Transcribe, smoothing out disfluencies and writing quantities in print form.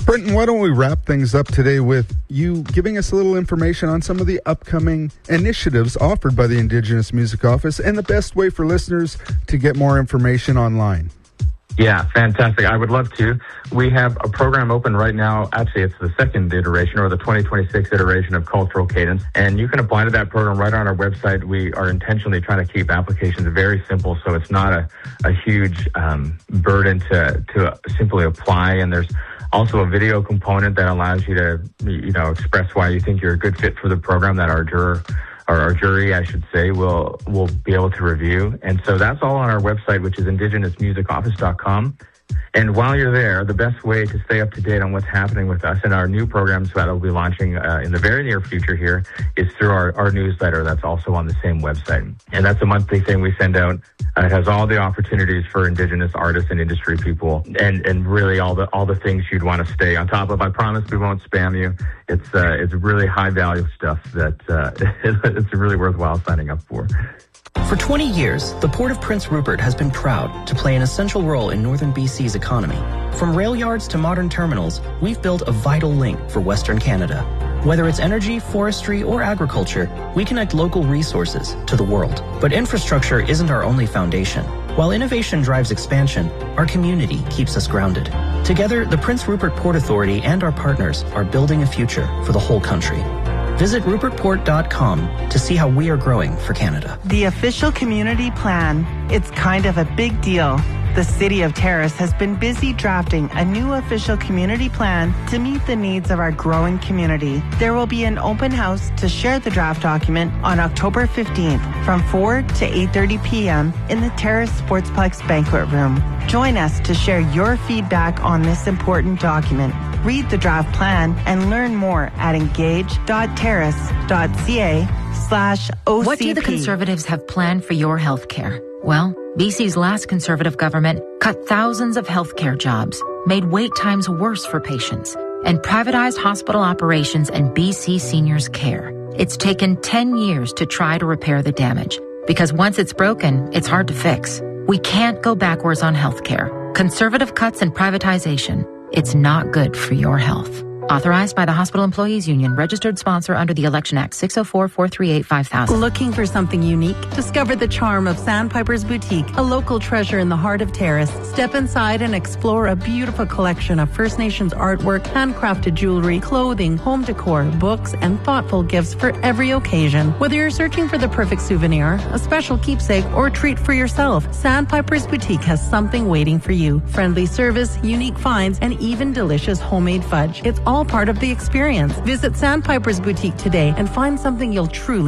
Brenton, why don't we wrap things up today with you giving us a little information on some of the upcoming initiatives offered by the Indigenous Music Office and the best way for listeners to get more information online. Yeah, fantastic. I would love to. We have a program open right now. Actually, it's the second iteration or the 2026 iteration of Cultural Cadence. And you can apply to that program right on our website. We are intentionally trying to keep applications very simple, so it's not a huge burden to simply apply. And there's also a video component that allows you to, express why you think you're a good fit for the program that our jury, I should say, will be able to review. And so that's all on our website, which is indigenousmusicoffice.com. And while you're there, the best way to stay up to date on what's happening with us and our new programs that will be launching in the very near future here is through our newsletter that's also on the same website. And that's a monthly thing we send out. It has all the opportunities for Indigenous artists and industry people and really all the things you'd want to stay on top of. I promise we won't spam you. It's really high value stuff that it's really worthwhile signing up for. For 20 years, the Port of Prince Rupert has been proud to play an essential role in northern BC's economy. From rail yards to modern terminals, we've built a vital link for Western Canada. Whether it's energy, forestry, or agriculture, we connect local resources to the world. But infrastructure isn't our only foundation. While innovation drives expansion, our community keeps us grounded. Together, the Prince Rupert Port Authority and our partners are building a future for the whole country. Visit rupertport.com to see how we are growing for Canada. The official community plan. It's kind of a big deal. The City of Terrace has been busy drafting a new official community plan to meet the needs of our growing community. There will be an open house to share the draft document on October 15th from 4 to 8:30 p.m. in the Terrace Sportsplex Banquet Room. Join us to share your feedback on this important document. Read the draft plan and learn more at engage.terrace.ca/OCP. What do the Conservatives have planned for your health care? Well, BC's last Conservative government cut thousands of healthcare jobs, made wait times worse for patients, and privatized hospital operations and BC seniors' care. It's taken 10 years to try to repair the damage, because once it's broken, it's hard to fix. We can't go backwards on healthcare. Conservative cuts and privatization. It's not good for your health. Authorized by the Hospital Employees Union, registered sponsor under the Election Act 604-438-5000. Looking for something unique? Discover the charm of Sandpiper's Boutique, a local treasure in the heart of Terrace. Step inside and explore a beautiful collection of First Nations artwork, handcrafted jewelry, clothing, home decor, books, and thoughtful gifts for every occasion. Whether you're searching for the perfect souvenir, a special keepsake, or treat for yourself, Sandpiper's Boutique has something waiting for you. Friendly service, unique finds, and even delicious homemade fudge. It's all part of the experience. Visit Sandpiper's Boutique today and find something you'll truly